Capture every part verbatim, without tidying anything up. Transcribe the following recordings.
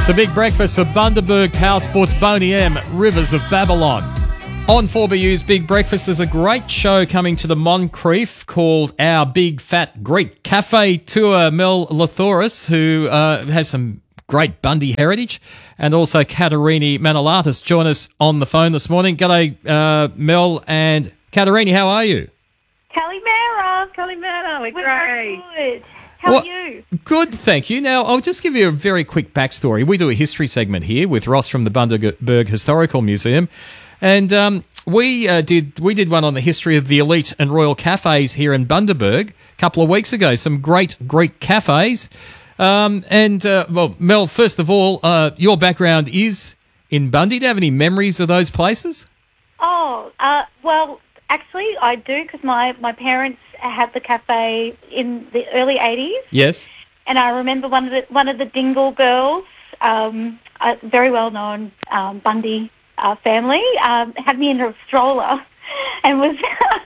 It's a big breakfast for Bundaberg Power Sports Boney M, Rivers of Babylon. On four B U's Big Breakfast, there's a great show coming to the Moncrief called Our Big Fat Greek Cafe Tour. Mel Lathoris, who uh, has some great Bundy heritage, and also Katerini Manolatis join us on the phone this morning. G'day, uh, Mel and Katerini, how are you? Kalimera, Kalimera, we're, we're great. Good. How well, are you? Good, thank you. Now, I'll just give you a very quick backstory. We do a history segment here with Ross from the Bundaberg Historical Museum, and um, we uh, did we did one on the history of the elite and royal cafes here in Bundaberg a couple of weeks ago. Some great Greek cafes. Um, and, uh, well, Mel, first of all, uh, your background is in Bundy. Do you have any memories of those places? Oh, uh, well, actually, I do, because my, my parents had the cafe in the early eighties. Yes. And I remember one of the one of the Dingle girls, um, a very well-known um, Bundy uh, family, um, had me in a stroller and was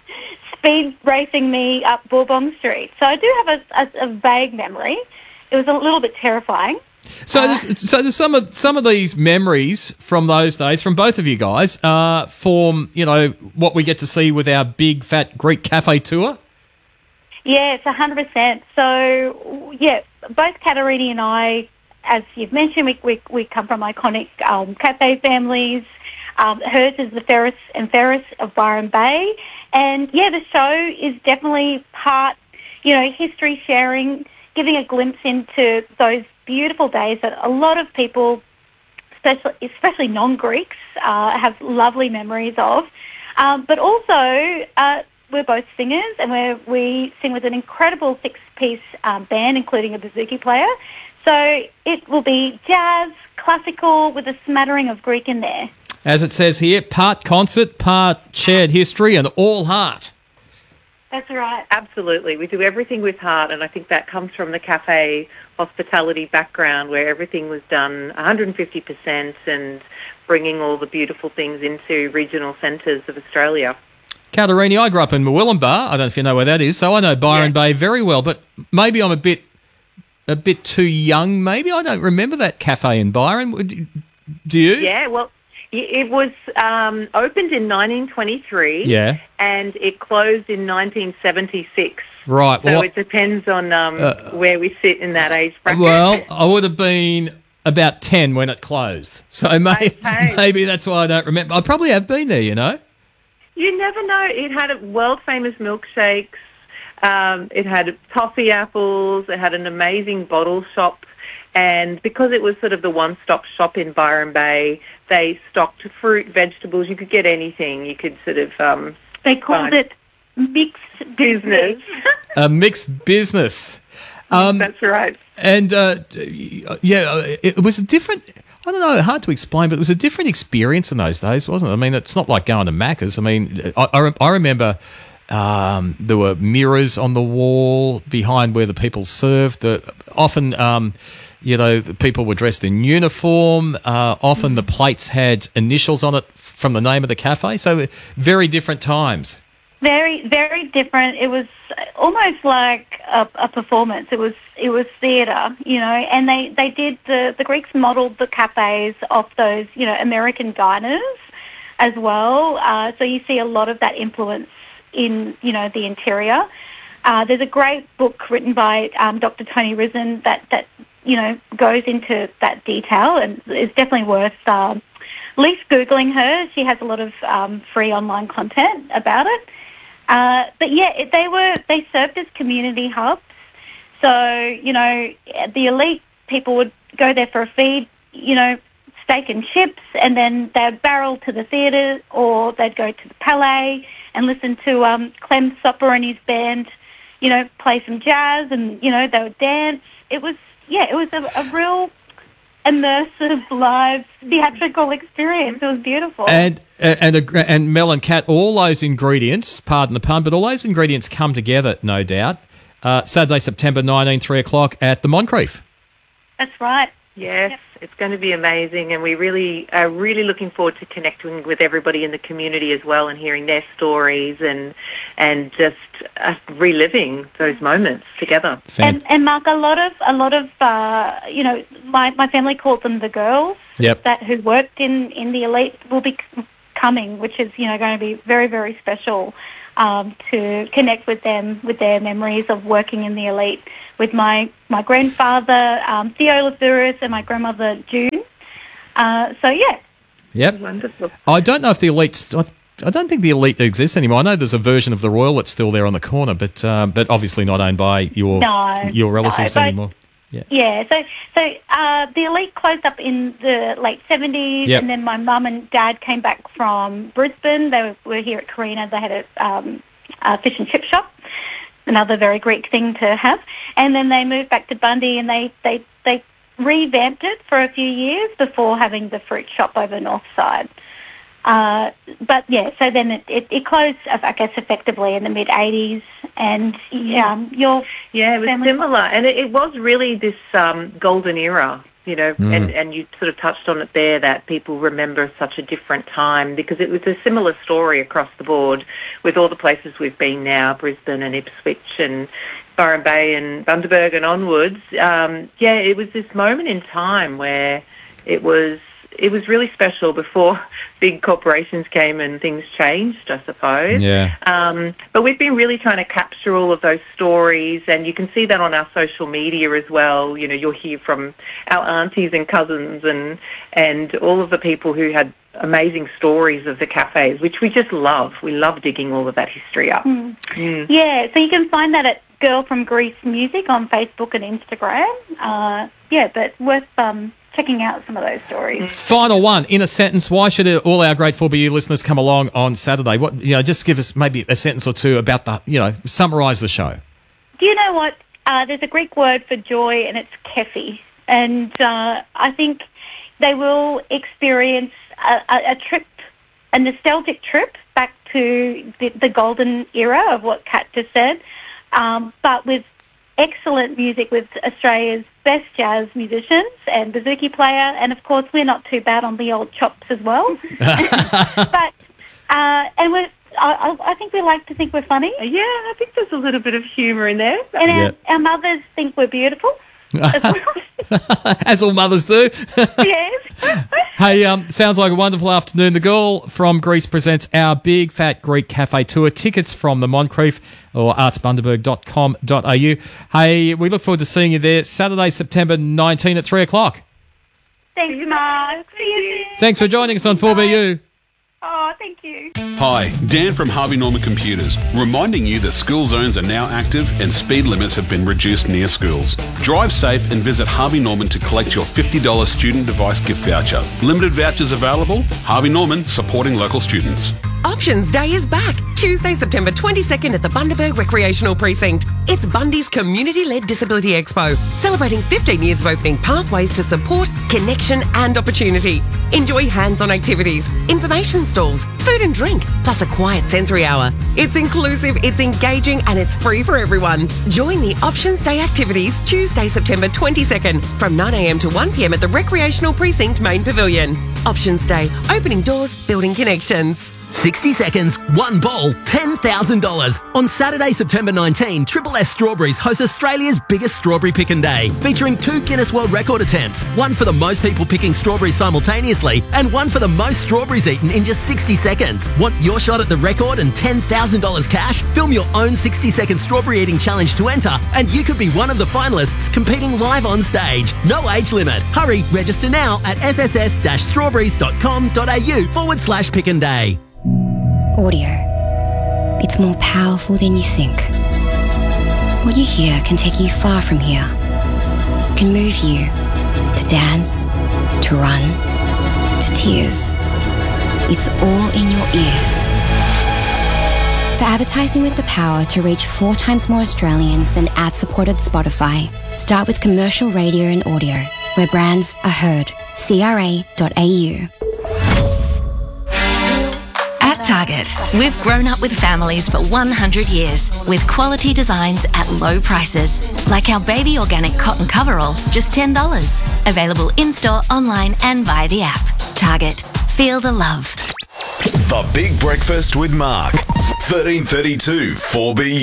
speed racing me up Bourbon Street. So I do have a, a, a vague memory. It was a little bit terrifying. So, uh, there's, so there's some of some of these memories from those days, from both of you guys, uh, form you know what we get to see with our big fat Greek cafe tour. Yes, a hundred percent. So yeah, both Katerini and I, as you've mentioned, we we, we come from iconic um, cafe families. Um, hers is the Ferris and Ferris of Byron Bay, and yeah, the show is definitely part, you know, history sharing, giving a glimpse into those beautiful days that a lot of people, especially, especially non-Greeks, uh, have lovely memories of. Um, but also, uh, we're both singers, and we we sing with an incredible six-piece um, band, including a bouzouki player. So it will be jazz, classical, with a smattering of Greek in there. As it says here, part concert, part shared history, and all heart. That's right. Absolutely. We do everything with heart, and I think that comes from the cafe hospitality background where everything was done one hundred fifty percent and bringing all the beautiful things into regional centres of Australia. Katerini, I grew up in Murwillumbah. I don't know if you know where that is, so I know Byron yeah. Bay very well, but maybe I'm a bit a bit too young, maybe. I don't remember that cafe in Byron. Do you? Yeah, well, it was um, opened in nineteen twenty-three yeah. and it closed in nineteen seventy-six. Right. So well, it depends on um, uh, where we sit in that age bracket. Well, I would have been about ten when it closed. So may- okay. maybe that's why I don't remember. I probably have been there, you know. You never know. It had world-famous milkshakes. Um, it had toffee apples. It had an amazing bottle shop. And because it was sort of the one-stop shop in Byron Bay, they stocked fruit, vegetables. You could get anything. You could sort of... Um, they called find. it mixed business. A mixed business. Um, That's right. And, uh, yeah, it was a different... I don't know, hard to explain, but it was a different experience in those days, wasn't it? I mean, it's not like going to Macca's. I mean, I, I, I remember um, there were mirrors on the wall behind where the people served. The, often, um, you know, the people were dressed in uniform. Uh, often the plates had initials on it from the name of the cafe. So very different times. Very, very different. It was almost like a, a performance. It was, it was theatre, you know. And they, they did the the Greeks modelled the cafes off those, you know, American diners as well. Uh, so you see a lot of that influence in, you know, the interior. Uh, there's a great book written by um, Doctor Tony Risen that that you know goes into that detail, and it's definitely worth um, at least googling her. She has a lot of um, free online content about it. Uh, but yeah, it, they were they served as community hubs. So, you know, the elite people would go there for a feed, you know, steak and chips, and then they'd barrel to the theatre, or they'd go to the Palais and listen to um, Clem Sopper and his band, you know, play some jazz, and, you know, they would dance. It was, yeah, it was a, a real immersive, live, theatrical experience. It was beautiful. And and a, and Mel and Kat, all those ingredients, pardon the pun, but all those ingredients come together, no doubt. Uh, Saturday, September nineteenth, three o'clock at the Moncrief. That's right. Yes, Yep. it's going to be amazing, and we really are really looking forward to connecting with everybody in the community as well, and hearing their stories and and just uh, reliving those moments together. And, and Mark, a lot of a lot of uh, you know, my, my family called them the girls Yep. that who worked in, in the elite will be c- coming, which is you know going to be very very special um, to connect with them with their memories of working in the elite with my my grandfather um, Theo Lathouris and my grandmother June. Uh, so yeah. Yep. Wonderful. I don't know if the Elite's... I, I don't think the Elite exists anymore. I know there's a version of the Royal that's still there on the corner, but uh, but obviously not owned by your No, your relatives no, but- anymore. Yeah. Yeah, so so uh, the elite closed up in the late seventies, Yep. and then my mum and dad came back from Brisbane. They were, were here at Carina. They had a, um, a fish and chip shop, another very Greek thing to have. And then they moved back to Bundy, and they, they, they revamped it for a few years before having the fruit shop over North Side. Uh, but yeah, so then it, it, it closed, I guess, effectively in the mid eighties, and um, your Yeah, it was family- similar, and it, it was really this um, golden era, you know, Mm. and, and you sort of touched on it there, that people remember such a different time, because it was a similar story across the board with all the places we've been now, Brisbane and Ipswich and Byron Bay and Bundaberg and onwards. Um, yeah, it was this moment in time where it was it was really special before big corporations came and things changed, I suppose. Yeah. Um, but we've been really trying to capture all of those stories, and you can see that on our social media as well. You know, you'll hear from our aunties and cousins and and all of the people who had amazing stories of the cafes, which we just love. We love digging all of that history up. Mm. Mm. Yeah, so you can find that at Girl from Greece Music on Facebook and Instagram. Uh, yeah, but worth um, checking out some of those stories. Final one, in a sentence, why should all our Great four B U listeners come along on Saturday? What, you know, just give us maybe a sentence or two about the, you know, summarise the show. Do you know what? Uh, there's a Greek word for joy, and it's kefi. And uh, I think they will experience a, a, a trip, a nostalgic trip back to the, the golden era of what Kat just said, um, but with excellent music with Australia's best jazz musicians and bouzouki player, and of course we're not too bad on the old chops as well. but uh, and we're, I, I think we like to think we're funny, Yeah, I think there's a little bit of humour in there. and our, Yeah. our mothers think we're beautiful as well. As all mothers do. Yes. Hey, um, sounds like a wonderful afternoon. The Girl from Greece presents our Big Fat Greek Cafe Tour. Tickets from the Moncrief or arts bundaberg dot com dot a u. Hey, we look forward to seeing you there Saturday, September nineteenth at three o'clock. Thanks, Mark. See you soon. Thanks for joining us on four B U. Oh, thank you. Hi, Dan from Harvey Norman Computers, reminding you that school zones are now active and speed limits have been reduced near schools. Drive safe and visit Harvey Norman to collect your fifty dollars student device gift voucher. Limited vouchers available. Harvey Norman, supporting local students. Options Day is back, Tuesday, September twenty-second at the Bundaberg Recreational Precinct. It's Bundy's community-led Disability Expo, celebrating fifteen years of opening pathways to support, connection and opportunity. Enjoy hands-on activities, information stalls, food and drink, plus a quiet sensory hour. It's inclusive, it's engaging and it's free for everyone. Join the Options Day activities Tuesday, September twenty-second from nine a m to one p m at the Recreational Precinct Main Pavilion. Options Day, opening doors, building connections. sixty seconds, one bowl, ten thousand dollars. On Saturday, September nineteenth, Triple S Strawberries hosts Australia's biggest strawberry picking day, featuring two Guinness World Record attempts, one for the most people picking strawberries simultaneously, and one for the most strawberries eaten in just sixty seconds. Want your shot at the record and ten thousand dollars cash? Film your own sixty second strawberry eating challenge to enter, and you could be one of the finalists competing live on stage. No age limit. Hurry, register now at sss-strawberries.com.au forward slash pick and day. Audio. It's more powerful than you think. What you hear can take you far from here. It can move you to dance, to run, to tears. It's all in your ears. For advertising with the power to reach four times more Australians than ad-supported Spotify, start with commercial radio and audio, where brands are heard. C R A dot A U. At Target. We've grown up with families for one hundred years with quality designs at low prices. Like our baby organic cotton coverall, just ten dollars. Available in-store, online and via the app. Target. Feel the love. The Big Breakfast with Mark. thirteen thirty-two four B U.